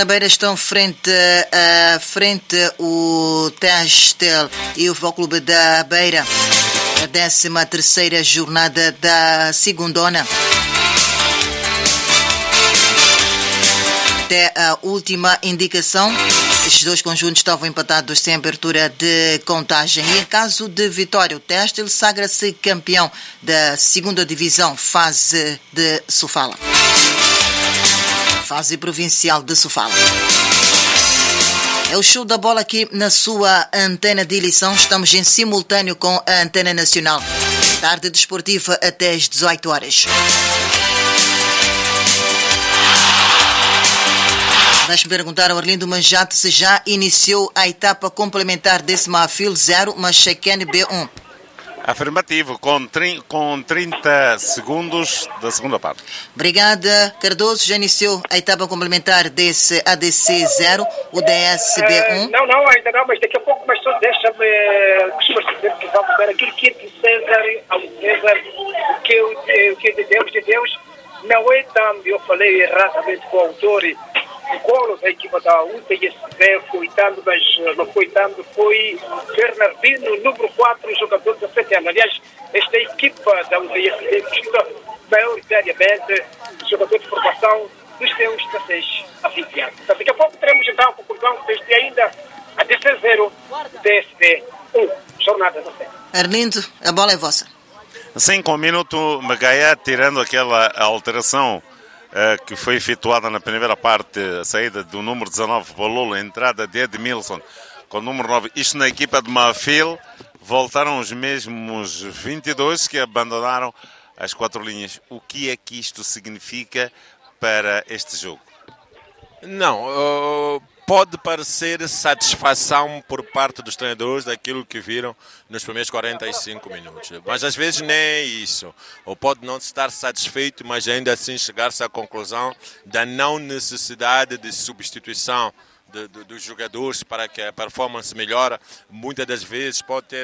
Na beira estão frente o Testel e o Futebol Clube da Beira. A 13ª jornada da segundona. Até a última indicação, estes dois conjuntos estavam empatados sem abertura de contagem. E em caso de vitória, o Testel sagra-se campeão da segunda divisão, fase de Sofala. Fase provincial de Sofala. É o show da bola aqui na sua antena de eleição. Estamos em simultâneo com a antena nacional. Tarde desportiva até às 18 horas. Vais-me perguntar ao Arlindo Manjato se já iniciou a etapa complementar desse Mafil 0, Machaquen B1. Afirmativo, com 30 segundos da segunda parte. Obrigada, Cardoso. Já iniciou a etapa complementar desse ADC 0, o DSB1? Não, ainda não, mas daqui a pouco, mas só deixa-me esclarecer que vamos dar aquilo que é de César ao César, o que é de Deus, não é tanto, eu falei erradamente com o autor, o golo da equipa da UTSB foi tanto, mas não foi tanto, foi Bernardino, número 4, jogador de 17 anos. Aliás, esta equipa da UTSB está maioritariamente jogador de formação dos seus 16 a 20 anos. Então, daqui a pouco teremos então a conclusão deste ainda a DC 0, DSB 1, jornada da série. Arlindo, a bola é vossa. 5 minutos, Magaia, tirando aquela alteração que foi efetuada na primeira parte, a saída do número 19 Bololo, a entrada de Edmilson com o número 9. Isto na equipa de Mafil, voltaram os mesmos 22 que abandonaram as 4 linhas. O que é que isto significa para este jogo? Não, pode parecer satisfação por parte dos treinadores daquilo que viram nos primeiros 45 minutos. Mas às vezes nem é isso. Ou pode não estar satisfeito, mas ainda assim chegar-se à conclusão da não necessidade de substituição dos jogadores para que a performance melhore. Muitas das vezes pode ter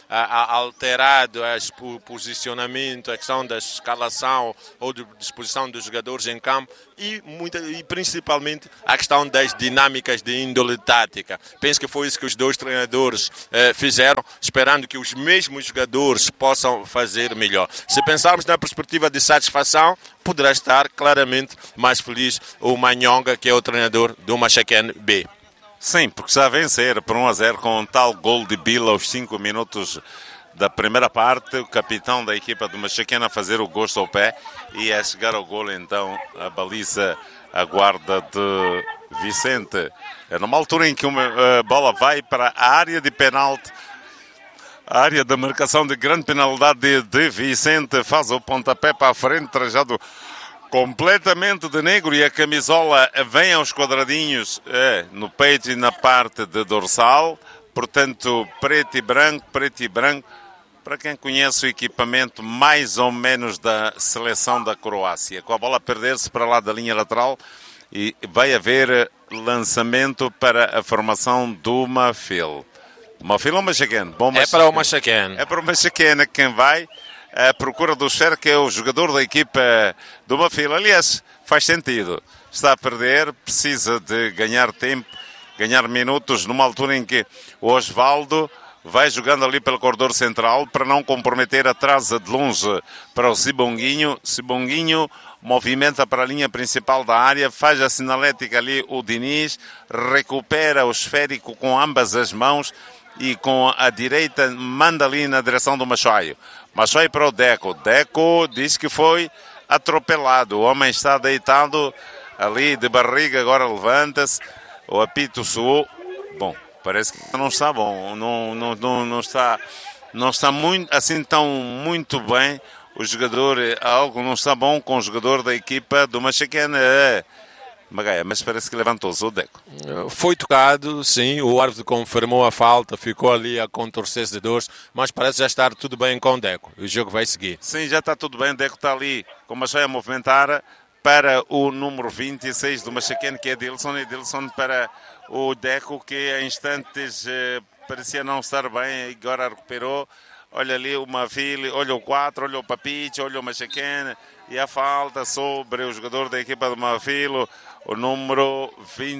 alterado o posicionamento, a questão da escalação ou de disposição dos jogadores em campo e principalmente a questão das dinâmicas de índole tática. Penso que foi isso que os dois treinadores fizeram, esperando que os mesmos jogadores possam fazer melhor. Se pensarmos na perspectiva de satisfação, poderá estar claramente mais feliz o Manhonga, que é o treinador do Machaquen B. Sim, porque está a vencer por 1-0 com um tal gol de Bila aos 5 minutos da primeira parte. O capitão da equipa do Machaquen a fazer o gosto ao pé e a chegar ao gol, então a baliza a guarda de Vicente. É numa altura em que a bola vai para a área de penalti. A área da marcação de grande penalidade de Vicente, faz o pontapé para a frente, trajado completamente de negro, e a camisola vem aos quadradinhos no peito e na parte de dorsal, portanto preto e branco, para quem conhece o equipamento mais ou menos da seleção da Croácia. Com a bola a perder-se para lá da linha lateral, e vai haver lançamento para a formação do Mafil. Mafil ou Machaquen? É para o Machaquen. É para o Machaquen quem vai à procura do Xer, que é o jogador da equipa do Mafil. Aliás, faz sentido. Está a perder, precisa de ganhar tempo, ganhar minutos, numa altura em que o Osvaldo vai jogando ali pelo corredor central para não comprometer, atrasa de longe para o Sibonguinho. Sibonguinho movimenta para a linha principal da área, faz a sinalética ali o Diniz, recupera o esférico com ambas as mãos e com a direita manda ali na direção do Machoio. Machoio para o Deco. Deco diz que foi atropelado. O homem está deitado ali de barriga, agora levanta-se. O apito soou. Bom, parece que não está bom. Não está muito, assim tão muito bem. O jogador, algo não está bom com o jogador da equipa do Machaquen. Magaia, mas parece que levantou-se o Deco. Foi tocado, sim, o árbitro confirmou a falta, ficou ali a contorcer-se de dores, mas parece já estar tudo bem com o Deco. O jogo vai seguir. Sim, já está tudo bem, o Deco está ali com o Machoia a movimentar para o número 26 do Machaquen, que é Dilson, e Dilson para o Deco, que há instantes parecia não estar bem, agora recuperou. Olha ali o Mafil, olha o 4, olha o Papiche, olha o Machaquen, e a falta sobre o jogador da equipa do Mafil, o número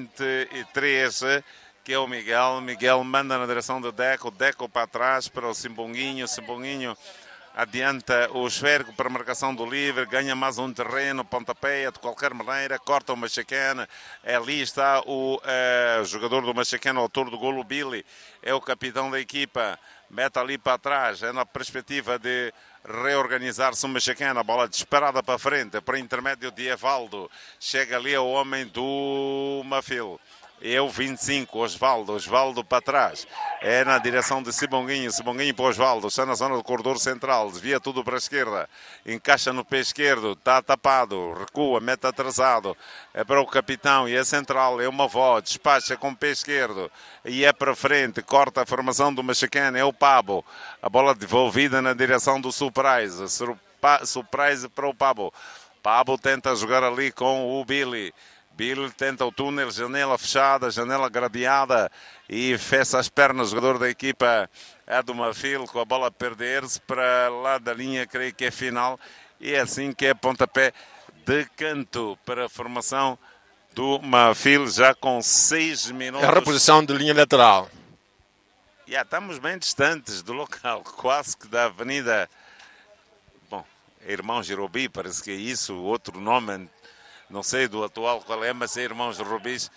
23, que é o Miguel. Miguel manda na direção do Deco. Deco para trás para o Simbonguinho. Simbonguinho adianta o esférico para a marcação do livre, ganha mais um terreno, pontapeia de qualquer maneira, corta o Machaquena. Ali está o jogador do Machaquena, autor do golo, Billy, é o capitão da equipa, mete ali para trás, é na perspectiva de reorganizar-se o Machaquena, a bola disparada para frente, para intermédio de Evaldo, chega ali ao homem do Mafil. É o 25, Osvaldo para trás. É na direção de Sibonguinho para Osvaldo. Está na zona do corredor central. Desvia tudo para a esquerda. Encaixa no pé esquerdo. Está tapado. Recua, mete atrasado. É para o capitão e é central. É uma avó. Despacha com o pé esquerdo. E é para frente. Corta a formação do Machaquena. É o Pabo. A bola devolvida na direção do Surprise. Surprise para o Pabo. Pabo tenta jogar ali com o Billy. Billy tenta o túnel, janela fechada, janela gradeada e fecha as pernas. O jogador da equipa é do Mafil, com a bola a perder-se para lá da linha, creio que é final. E é assim que é pontapé de canto para a formação do Mafil, já com 6 minutos. A reposição de linha lateral. Estamos bem distantes do local, quase que da avenida. Bom, Irmãos Irobi, parece que é isso, outro nome. Não sei do atual qual é, mas é Irmãos Rubis.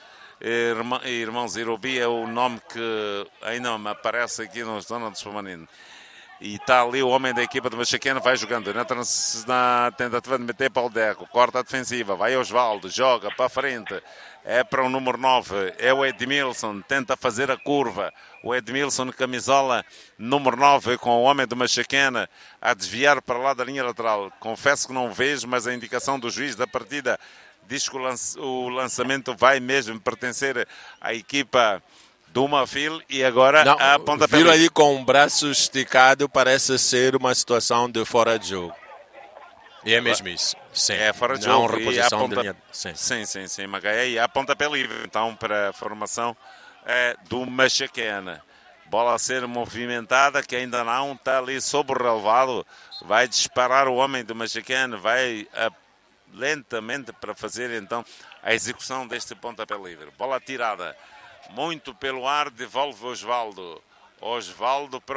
Irmãos Irobi é o nome que ainda me aparece aqui na zona do Spamanino. E está ali o homem da equipa do Machaquena, vai jogando na tentativa de meter para o Deco, corta a defensiva, vai Osvaldo, joga para a frente, é para o número 9, é o Edmilson, tenta fazer a curva, o Edmilson, camisola número 9, com o homem do Machaquena a desviar para lá da linha lateral. Confesso que não vejo, mas a indicação do juiz da partida diz que o lançamento vai mesmo pertencer à equipa do Mafil e agora não, a pontapé. Viram ali com o braço esticado, parece ser uma situação de fora de jogo. E é mesmo isso. Sim. É fora de não jogo. Reposição de linha. Sim, Magaia. E a pontapé livre então para a formação do Machaquena. Bola a ser movimentada, que ainda não está ali sob o relevado. Vai disparar o homem do Machaquena, vai lentamente para fazer então a execução deste pontapé livre. Bola tirada muito pelo ar, devolve Osvaldo para